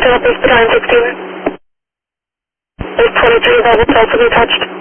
Southeast Battalion 16. 823 Velvet also be touched.